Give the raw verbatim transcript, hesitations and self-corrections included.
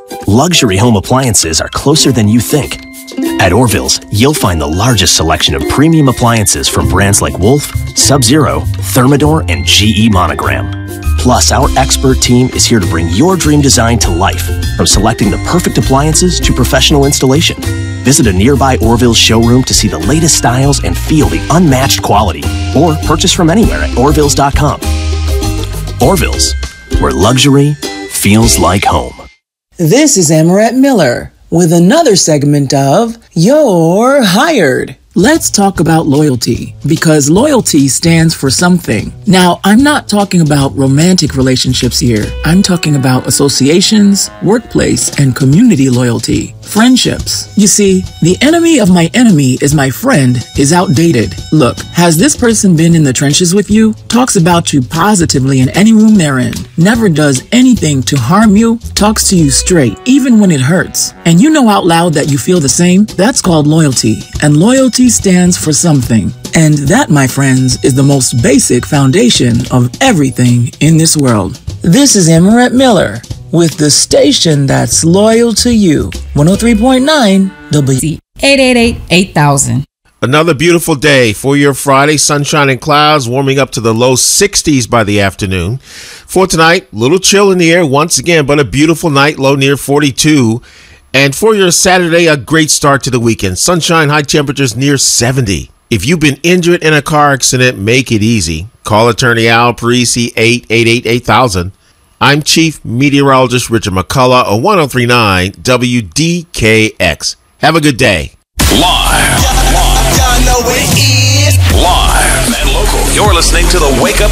Luxury home appliances are closer than you think. At Orville's, you'll find the largest selection of premium appliances from brands like Wolf, Sub-Zero, Thermador, and G E Monogram. Plus, our expert team is here to bring your dream design to life, from selecting the perfect appliances to professional installation. Visit a nearby Orville's showroom to see the latest styles and feel the unmatched quality, or purchase from anywhere at Orvilles dot com. Orville's, where luxury feels like home. This is Amaret Miller with another segment of You're Hired. Let's talk about loyalty, because loyalty stands for something. Now, I'm not talking about romantic relationships here. I'm talking about associations, workplace, and community loyalty. Friendships. You see, the enemy of my enemy is my friend is outdated. Look, has this person been in the trenches with you? Talks about you positively in any room they're in. Never does anything to harm you. Talks to you straight, even when it hurts. And you know out loud that you feel the same? That's called loyalty. And loyalty stands for something. And that, my friends, is the most basic foundation of everything in this world. This is Amaret Miller with the station that's loyal to you. one oh three point nine W. eight eight eight, eight thousand. Another beautiful day for your Friday. Sunshine and clouds warming up to the low sixties by the afternoon. For tonight, little chill in the air once again, but a beautiful night, low near forty-two. And for your Saturday, a great start to the weekend. Sunshine, high temperatures near seventy. If you've been injured in a car accident, make it easy. Call attorney Al Parisi, eight eight eight, eight thousand. I'm Chief Meteorologist Richard McCullough on one oh three point nine W D K X. Have a good day. Live. Live. Live and local. You're listening to the Wake Up